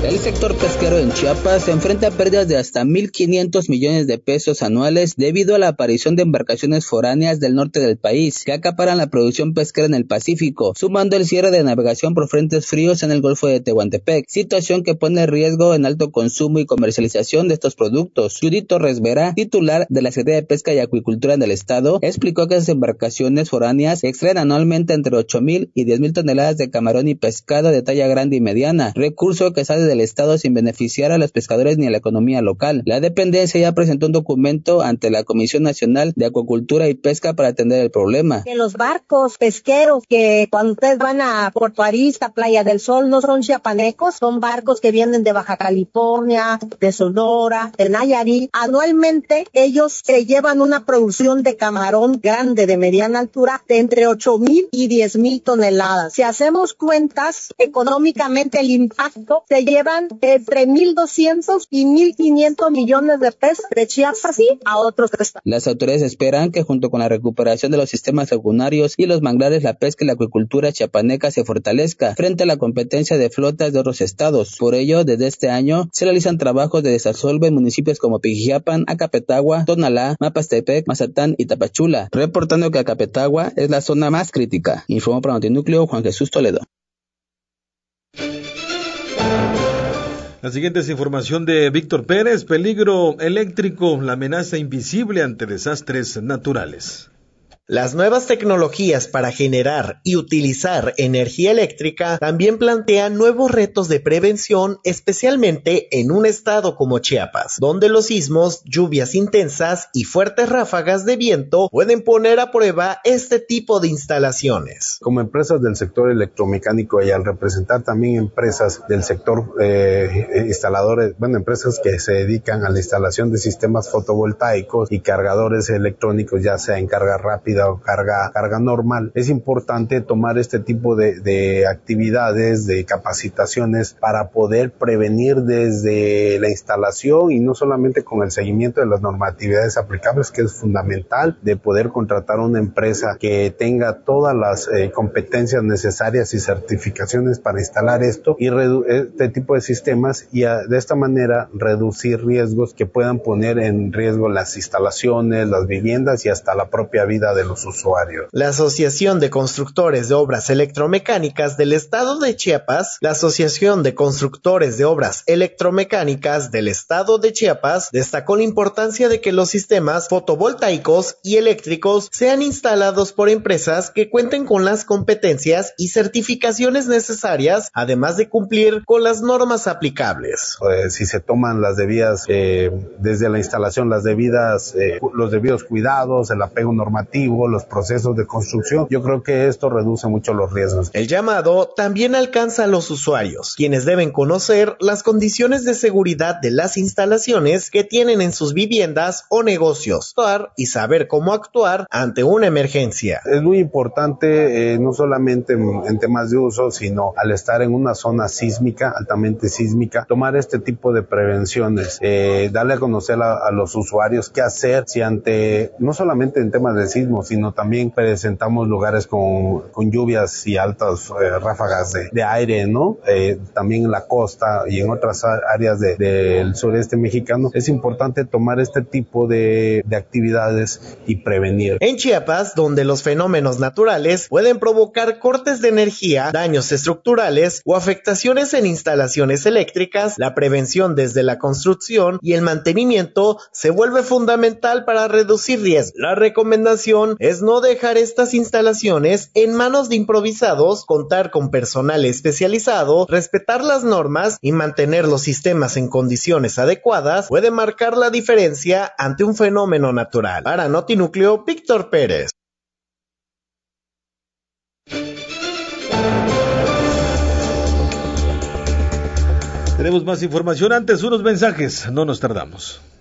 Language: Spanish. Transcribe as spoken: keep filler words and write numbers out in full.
El sector pesquero en Chiapas se enfrenta a pérdidas de hasta mil quinientos millones de pesos anuales debido a la aparición de embarcaciones foráneas del norte del país que acaparan la producción pesquera en el Pacífico, sumando el cierre de navegación por frentes fríos en el Golfo de Tehuantepec, situación que pone en riesgo en alto consumo y comercialización de estos productos. Judith Torres Vera, titular de la Secretaría de Pesca y Acuicultura del Estado, explicó que esas embarcaciones foráneas extraen anualmente entre ocho mil y diez mil toneladas de camarón y pescado de talla grande y mediana, recurso que sale del Estado sin beneficiar a los pescadores ni a la economía local. La dependencia ya presentó un documento ante la Comisión Nacional de Acuicultura y Pesca para atender el problema. Que los barcos pesqueros que cuando ustedes van a Puerto Arista, Playa del Sol, no son chiapanecos, son barcos que vienen de Baja California, de Sonora, de Nayarit. Anualmente ellos se llevan una producción de camarón grande de mediana altura de entre ocho mil y diez mil toneladas. Si hacemos cuentas, económicamente el impacto se llevan entre mil doscientos y mil quinientos millones de pesos de Chiapas y a otros estados. Las autoridades esperan que junto con la recuperación de los sistemas lagunarios y los manglares, la pesca y la acuicultura chiapaneca se fortalezca frente a la competencia de flotas de otros estados. Por ello, desde este año se realizan trabajos de desasolve en municipios como Pijijiapan, Acapetagua, Tonalá, Mapastepec, Mazatán y Tapachula, reportando que Acapetagua es la zona más crítica. Informó para Notinúcleo Juan Jesús Toledo. La siguiente es información de Víctor Pérez. Peligro eléctrico, la amenaza invisible ante desastres naturales. Las nuevas tecnologías para generar y utilizar energía eléctrica también plantean nuevos retos de prevención, especialmente en un estado como Chiapas, donde los sismos, lluvias intensas y fuertes ráfagas de viento pueden poner a prueba este tipo de instalaciones. Como empresas del sector electromecánico y al representar también empresas del sector eh, instaladores, bueno, empresas que se dedican a la instalación de sistemas fotovoltaicos y cargadores electrónicos, ya sea en carga rápida o carga, carga normal, es importante tomar este tipo de, de actividades, de capacitaciones para poder prevenir desde la instalación y no solamente con el seguimiento de las normatividades aplicables, que es fundamental, de poder contratar una empresa que tenga todas las eh, competencias necesarias y certificaciones para instalar esto y redu- este tipo de sistemas y a, de esta manera reducir riesgos que puedan poner en riesgo las instalaciones, las viviendas y hasta la propia vida de los usuarios. La Asociación de Constructores de Obras Electromecánicas del Estado de Chiapas, la Asociación de Constructores de Obras Electromecánicas del Estado de Chiapas destacó la importancia de que los sistemas fotovoltaicos y eléctricos sean instalados por empresas que cuenten con las competencias y certificaciones necesarias, además de cumplir con las normas aplicables. Pues, si se toman las debidas, eh, desde la instalación, las debidas, eh, los debidos cuidados, el apego normativo, los procesos de construcción, yo creo que esto reduce mucho los riesgos. El llamado también alcanza a los usuarios, quienes deben conocer las condiciones de seguridad de las instalaciones que tienen en sus viviendas o negocios, y saber cómo actuar ante una emergencia. Es muy importante, eh, no solamente en, en temas de uso, sino al estar en una zona sísmica, altamente sísmica, tomar este tipo de prevenciones, eh, darle a conocer a, a los usuarios qué hacer si ante, no solamente en temas de sismo, sino también presentamos lugares con, con lluvias y altas eh, ráfagas de, de aire, ¿no? Eh, también en la costa y en otras áreas de, del sureste mexicano. Es importante tomar este tipo de, de actividades y prevenir. En Chiapas, donde los fenómenos naturales pueden provocar cortes de energía, daños estructurales o afectaciones en instalaciones eléctricas, la prevención desde la construcción y el mantenimiento se vuelve fundamental para reducir riesgos. La recomendación es no dejar estas instalaciones en manos de improvisados, contar con personal especializado, respetar las normas y mantener los sistemas en condiciones adecuadas puede marcar la diferencia ante un fenómeno natural. Para Notinúcleo, Víctor Pérez. Tenemos más información, antes unos mensajes, no nos tardamos.